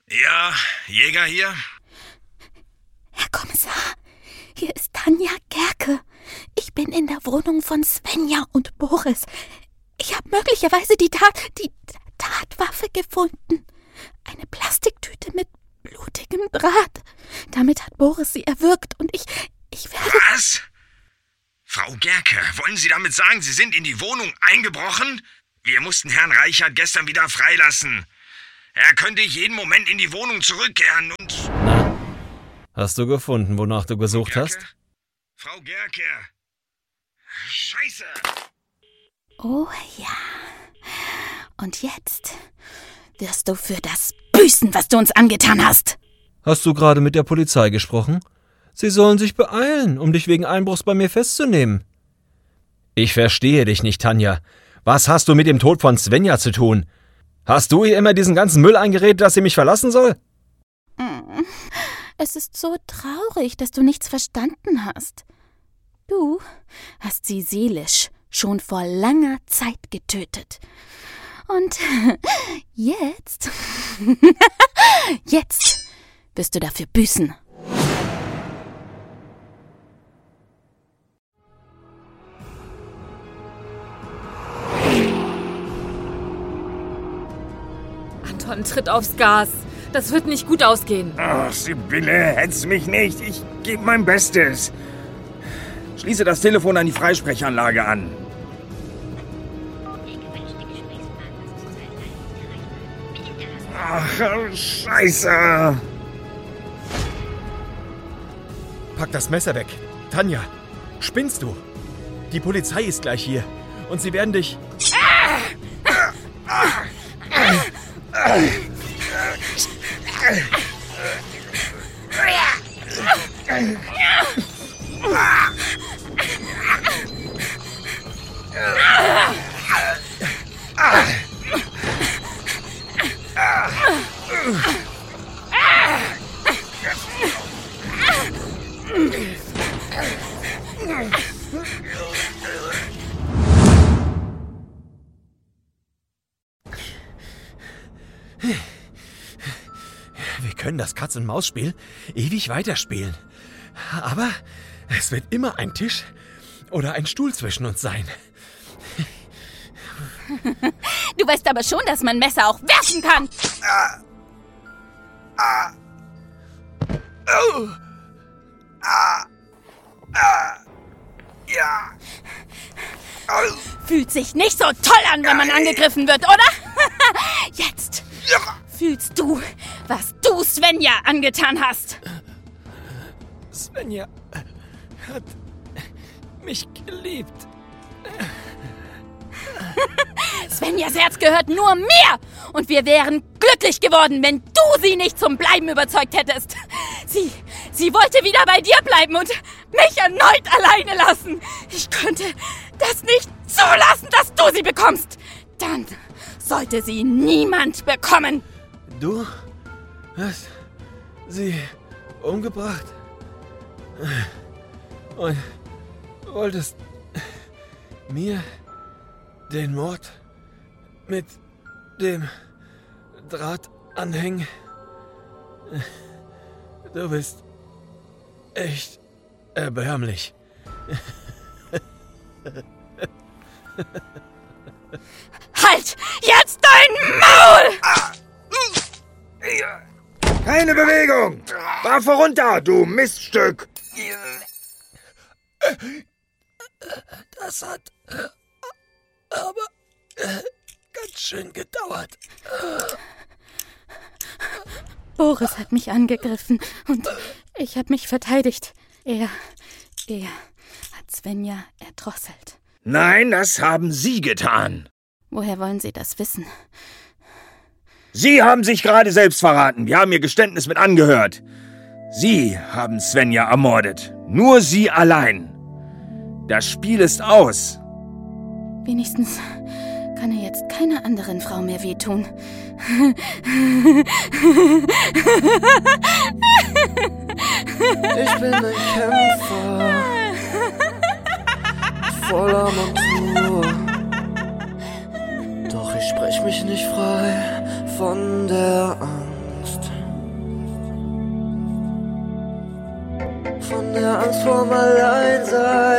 Ja, Jäger hier? Herr Kommissar, hier ist Tanja Gerke. Ich bin in der Wohnung von Svenja und Boris. Ich habe möglicherweise die Tatwaffe gefunden. Eine Plastiktüte mit blutigem Draht. Damit hat Boris sie erwürgt und ich werde... Was? Frau Gerke, wollen Sie damit sagen, Sie sind in die Wohnung eingebrochen? Wir mussten Herrn Reichert gestern wieder freilassen. Er könnte jeden Moment in die Wohnung zurückkehren und... Na, hast du gefunden, wonach du gesucht hast? Frau Gerke. Scheiße. Oh ja. Und jetzt wirst du für das büßen, was du uns angetan hast. Hast du gerade mit der Polizei gesprochen? Sie sollen sich beeilen, um dich wegen Einbruchs bei mir festzunehmen. Ich verstehe dich nicht, Tanja. Was hast du mit dem Tod von Svenja zu tun? Hast du ihr immer diesen ganzen Müll eingeredet, dass sie mich verlassen soll? Es ist so traurig, dass du nichts verstanden hast. Du hast sie seelisch schon vor langer Zeit getötet. Und jetzt wirst du dafür büßen. Anton tritt aufs Gas. Das wird nicht gut ausgehen. Ach, Sibylle, hetz mich nicht. Ich gebe mein Bestes. Schließe das Telefon an die Freisprechanlage an. Ach, Scheiße. Pack das Messer weg. Tanja, spinnst du? Die Polizei ist gleich hier und sie werden dich... Wir können das Katz-und-Maus-Spiel ewig weiterspielen. Aber es wird immer ein Tisch oder ein Stuhl zwischen uns sein. Du weißt aber schon, dass man Messer auch werfen kann. Ja. Fühlt sich nicht so toll an, wenn man angegriffen wird, oder? Jetzt fühlst du, was du Svenja angetan hast. Svenja hat mich geliebt. Svenjas Herz gehört nur mir. Und wir wären glücklich geworden, wenn du sie nicht zum Bleiben überzeugt hättest. Sie wollte wieder bei dir bleiben und mich erneut alleine lassen. Ich könnte das nicht zulassen, dass du sie bekommst. Dann sollte sie niemand bekommen. Du hast sie umgebracht und wolltest mir den Mord mit dem Draht anhängen. Du bist echt erbärmlich. Halt jetzt dein Maul! Keine Bewegung! Waffe runter, du Miststück! Das hat aber ganz schön gedauert. Boris hat mich angegriffen und ich habe mich verteidigt. Er hat Svenja erdrosselt. Nein, das haben Sie getan. Woher wollen Sie das wissen? Sie haben sich gerade selbst verraten. Wir haben Ihr Geständnis mit angehört. Sie haben Svenja ermordet. Nur Sie allein. Das Spiel ist aus. Wenigstens kann er jetzt keiner anderen Frau mehr wehtun. Ich bin ein Kämpfer, voller Montur. Doch ich sprech mich nicht frei von der Angst. von der Angst vorm Alleinsein.